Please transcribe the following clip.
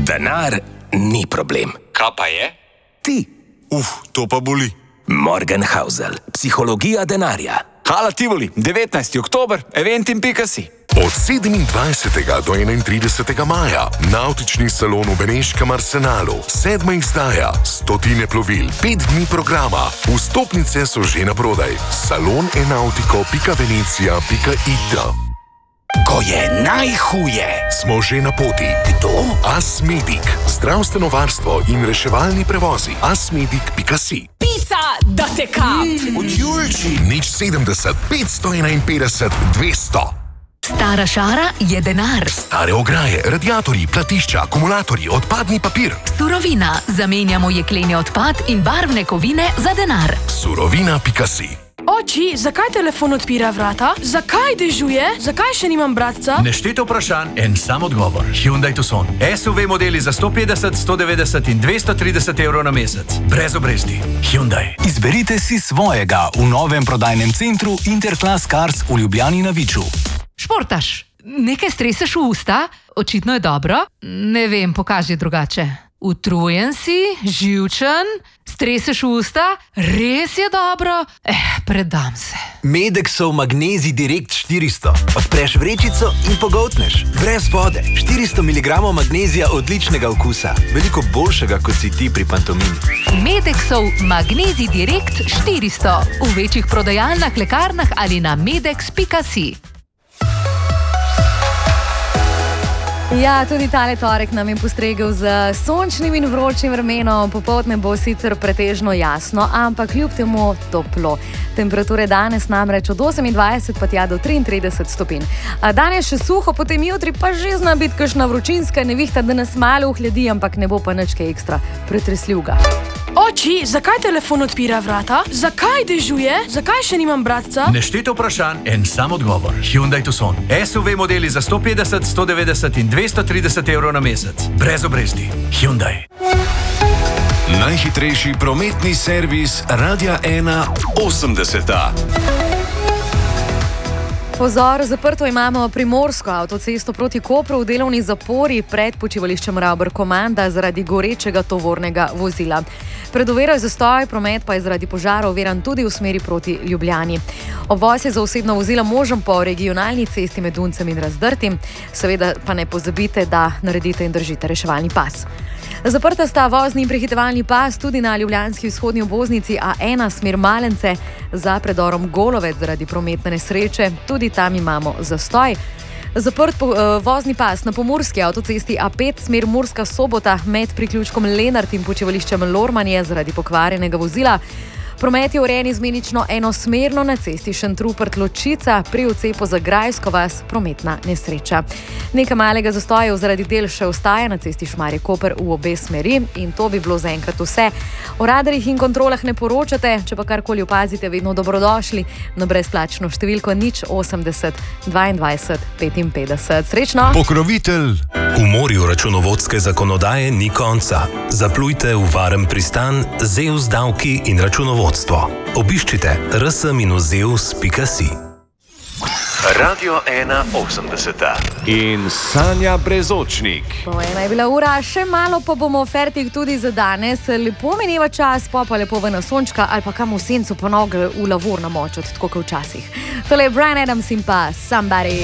Denar ni problem. Kaj pa je? Ti. To pa boli. Morgenhausel, psihologija denarja. Hala Tivoli, 19. oktober, eventim.si. Od 27. do 31. maja Nautični salon v Beneškem Arsenalu, 7. izdaja, stotine plovil, 5 dni programa. Vstopnice so že naprodaj. salon.enautico.venecija.it. Ko je najhuje, Smo že na poti. kdo? Asmedic. Zdravstveno varstvo in reševalni prevozi. Asmedic.si. Pica, da te kap! Od Julči. Nič 70 551 200. Stara šara je denar. Stare ograje, radiatorji, platišča, akumulatorji, odpadni papir. Surovina. Zamenjamo jekleni odpad in barvne kovine za denar. Surovina.si. Oči, zakaj telefon odpira vrata? Zakaj dežuje? Zakaj še nimam bratca? Nešteto vprašanj, en sam odgovor. Hyundai Tucson. SUV modeli za 150, 190 in 230 evrov na mesec. Brez obresti. Hyundai. Izberite si svojega v novem prodajnem centru Interclass Cars v Ljubljani na Viču. Športaš, nekaj streseš v usta? Očitno je dobro. Ne vem, pokaži drugače. Utrujen si, živčen, streseš v usta? Res je dobro? Predam se. Medexov Magnezij Direkt 400. Odpreš vrečico in pogoltneš. Brez vode. 400 mg magnezija odličnega okusa. Veliko boljšega, kot si ti pri pantomimi. Medexov Magnezij Direkt 400. V večjih prodajalnah, lekarnah ali na medex.si. Ja, tudi tale torek nam je postregel z sončnim in vročim vremenom. Popoldne bo sicer pretežno jasno, ampak kljub temu toplo. Temperature danes namreč od 28 pa tja do 33 stopinj. Danes še suho, potem jutri pa že zna biti kakšna vročinska nevihta, da nas malo ohladi, ampak ne bo pa nič kaj ekstra pretresljivega. Oči, zakaj telefon odpira vrata? Zakaj dežuje? Zakaj še nimam bratca? Nešteto vprašanj, en sam odgovor. Hyundai Tucson. SUV modeli za 150, 190 in 230 evrov na mesec. Brez obresti. Hyundai. Najhitrejši prometni servis Radia 1 80. Pozor, zaprto imamo Primorsko avtocesto proti Kopru v delovni zapori pred počivališčem Ravber Komanda zaradi gorečega tovornega vozila. Pred oviro je zastoj, promet pa je zaradi požara oviran tudi v smeri proti Ljubljani. Obvoz je za osebno vozilo možen po regionalni cesti med Duncem in Razdrtim. Seveda pa ne pozabite, da naredite in držite reševalni pas. Zaprta sta vozni in prehitevalni pas tudi na ljubljanski vzhodni obvoznici A1 smer Malence za predorom Golovec zaradi prometne nesreče. Tudi tam imamo zastoj. Zaprt vozni pas na pomurski avtocesti A5 smer Murska Sobota med priključkom Lenart in počivališčem Lormanje zaradi pokvarjenega vozila. Promet je urejen izmenično enosmerno na cesti Šentrupert-Ločica, pri odcepu za Grajsko vas prometna nesreča. Nekaj malega zastojev zaradi del še ostaja na cesti Šmarje-Koper v obe smeri in to bi bilo zaenkrat vse. O radarjih in kontrolah ne poročate, če pa karkoli opazite, vedno dobrodošli na brezplačno številko 080 22 55. Srečno! Pokrovitelj. V morju računovodske zakonodaje ni konca. Zaplujte v varen pristan ZEUS davki in računovodstvo. Obiščite rs-zeus.si. Radio 1 80. In Sanja Brezočnik. Po ena je bila ura, še malo pa bomo fertik tudi za danes. Lepo mineva čas, pa lepo ven sončka ali pa kam v sencu po noge v lavor namočati, tako kot včasih. Tole je Bryan Adams in pa Somebody.